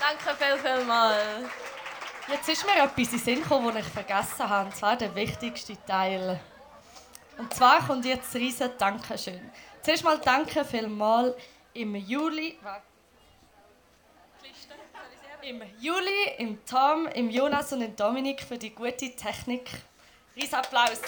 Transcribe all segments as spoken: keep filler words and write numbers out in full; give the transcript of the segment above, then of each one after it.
Danke viel, viel mal. Jetzt ist mir etwas in den Sinn gekommen, das ich vergessen habe. Und zwar der wichtigste Teil. Und zwar kommt jetzt ein riesen Dankeschön. Zuerst mal danke vielmals im Juli. Im Juli, im Tom, im Jonas und im Dominik für die gute Technik. Riesen Applaus.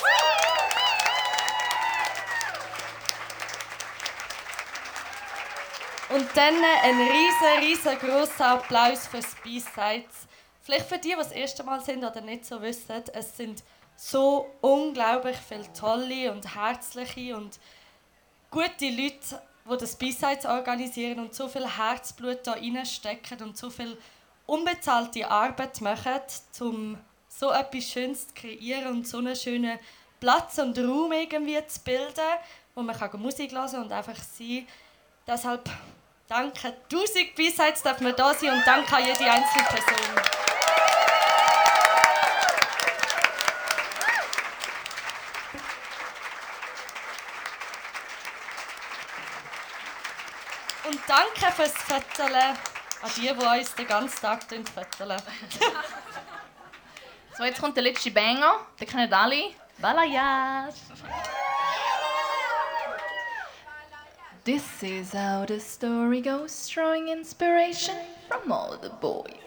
Und dann ein riesen, riesengroßer Applaus für das B-Sides. Vielleicht für die, die das erste Mal sind oder nicht so wissen, es sind so unglaublich viele tolle und herzliche und gute Leute, die das B-Sides organisieren und so viel Herzblut da reinstecken und so viel unbezahlte Arbeit machen, um so etwas Schönes zu kreieren und so einen schönen Platz und Raum irgendwie zu bilden, wo man kann Musik hören kann und einfach sein. Deshalb danke tausend B-Sides, dass wir da sind und danke an jede einzelne Person. Und danke fürs Fötteln an die, die uns den ganzen Tag fötteln. So, jetzt kommt der letzte Banger. Den kennen alle. Balayage. This is how the story goes, drawing inspiration from all the boys.